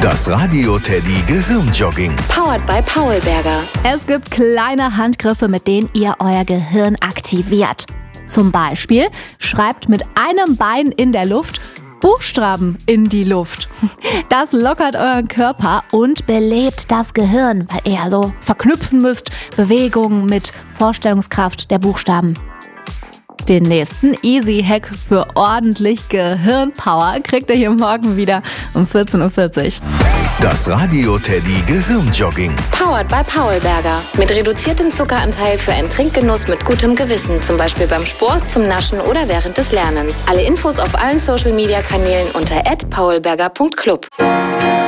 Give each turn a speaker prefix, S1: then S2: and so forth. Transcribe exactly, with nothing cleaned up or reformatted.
S1: Das Radio Teddy Gehirnjogging.
S2: Powered by Paulberger.
S3: Es gibt kleine Handgriffe, mit denen ihr euer Gehirn aktiviert. Zum Beispiel schreibt mit einem Bein in der Luft Buchstaben in die Luft. Das lockert euren Körper und belebt das Gehirn, weil ihr so verknüpfen müsst Bewegungen mit Vorstellungskraft der Buchstaben. Den nächsten Easy-Hack für ordentlich Gehirnpower kriegt ihr hier morgen wieder um vierzehn Uhr vierzig.
S1: Das Radio Teddy Gehirnjogging.
S2: Powered by Paulberger. Mit reduziertem Zuckeranteil für einen Trinkgenuss mit gutem Gewissen. Zum Beispiel beim Sport, zum Naschen oder während des Lernens. Alle Infos auf allen Social-Media-Kanälen unter at paulberger punkt club.